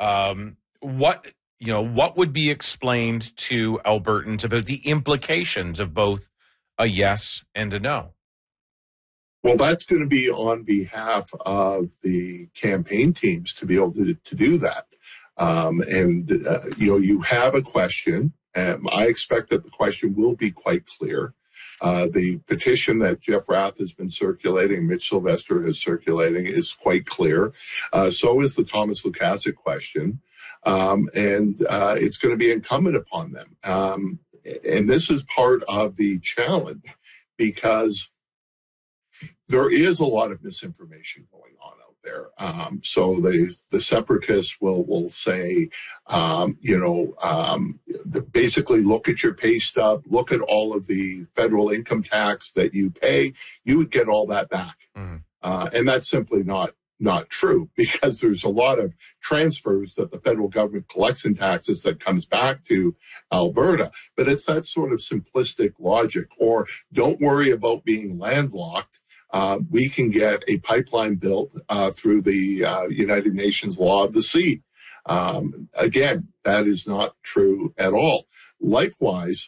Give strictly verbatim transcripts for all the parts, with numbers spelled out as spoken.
Um, what you know, what would be explained to Albertans about the implications of both a yes and a no? Well, that's going to be on behalf of the campaign teams to be able to, to do that. Um, and, uh, you know, you have a question. Um, I expect that the question will be quite clear. Uh, the petition that Jeff Rath has been circulating, Mitch Sylvester is circulating, is quite clear. Uh, so is the Thomas Lukaszuk question. Um, and uh, it's going to be incumbent upon them. Um, and this is part of the challenge because there is a lot of misinformation going on out there. Um, so the the separatists will will say, um, you know, um, basically look at your pay stub, look at all of the federal income tax that you pay, you would get all that back. Mm. Uh, and that's simply not not true, because there's a lot of transfers that the federal government collects in taxes that comes back to Alberta. But it's that sort of simplistic logic, or don't worry about being landlocked. Uh, we can get a pipeline built uh, through the uh, United Nations Law of the Sea. Um, again, that is not true at all. Likewise,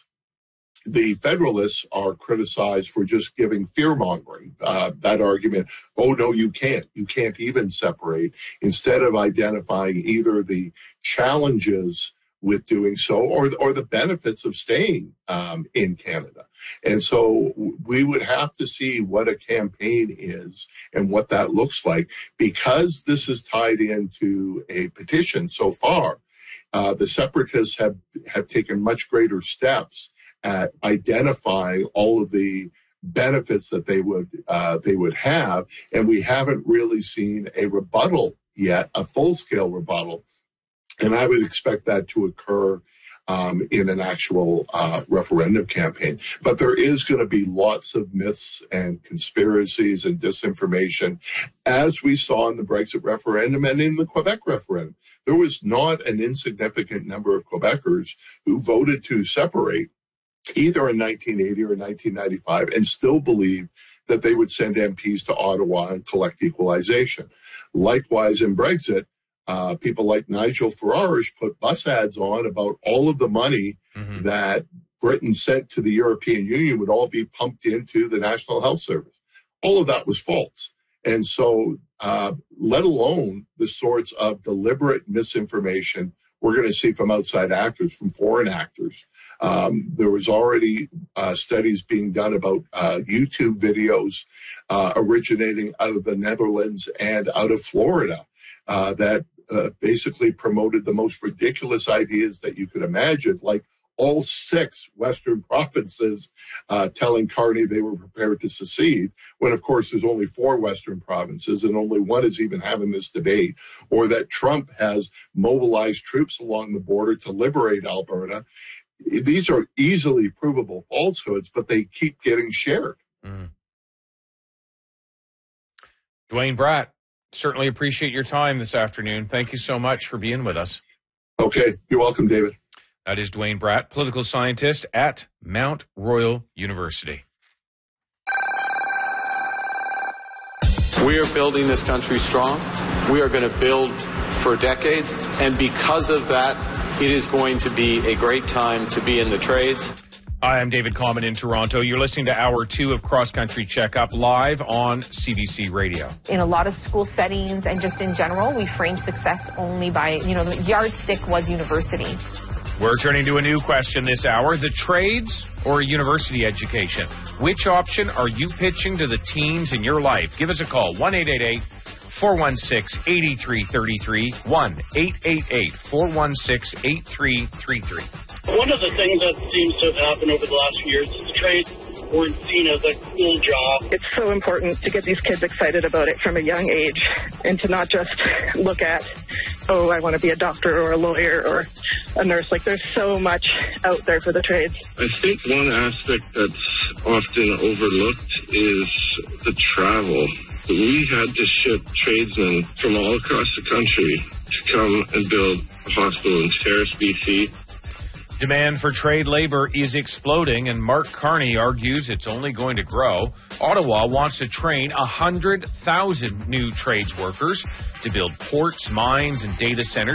the Federalists are criticized for just giving fear-mongering. Uh, that argument, oh, no, you can't. You can't even separate, instead of identifying either the challenges with doing so or, or the benefits of staying um, in Canada. And so we would have to see what a campaign is and what that looks like. Because this is tied into a petition so far, uh, the separatists have, have taken much greater steps at identifying all of the benefits that they would uh, they would have, and we haven't really seen a rebuttal yet, a full-scale rebuttal, and I would expect that to occur um, in an actual uh, referendum campaign. But there is going to be lots of myths and conspiracies and disinformation, as we saw in the Brexit referendum and in the Quebec referendum. There was not an insignificant number of Quebecers who voted to separate either in nineteen eighty or nineteen ninety-five, and still believe that they would send M Ps to Ottawa and collect equalization. Likewise, in Brexit, uh, people like Nigel Farage put bus ads on about all of the money mm-hmm. that Britain sent to the European Union would all be pumped into the National Health Service. All of that was false. And so, uh, let alone the sorts of deliberate misinformation we're going to see from outside actors, from foreign actors. Um, there was already uh, studies being done about uh, YouTube videos uh, originating out of the Netherlands and out of Florida uh, that uh, basically promoted the most ridiculous ideas that you could imagine, like all six Western provinces uh, telling Carney they were prepared to secede, when, of course, there's only four Western provinces and only one is even having this debate, or that Trump has mobilized troops along the border to liberate Alberta. These are easily provable falsehoods, but they keep getting shared. Mm. Dwayne Bratt, certainly appreciate your time this afternoon. Thank you so much for being with us. Okay, you're welcome, David. That is Dwayne Bratt, political scientist at Mount Royal University. We are building this country strong. We are going to build for decades. And because of that, it is going to be a great time to be in the trades. Hi, I'm David Common in Toronto. You're listening to Hour two of Cross Country Checkup live on C B C Radio. In a lot of school settings and just in general, we frame success only by, you know, the yardstick was university. We're turning to a new question this hour: the trades or university education? Which option are you pitching to the teens in your life? Give us a call, one eight eight eight, four one six, eight three three three, one eight eight eight, four one six, eight three three three. One of the things that seems to have happened over the last few years is trades weren't seen as a cool job. It's so important to get these kids excited about it from a young age and to not just look at, oh, I want to be a doctor or a lawyer or a nurse. Like, there's so much out there for the trades. I think one aspect that's often overlooked is the travel. We had to ship tradesmen from all across the country to come and build a hospital in Ferris, B C. Demand for trade labor is exploding, and Mark Carney argues it's only going to grow. Ottawa wants to train one hundred thousand new trades workers to build ports, mines, and data centers.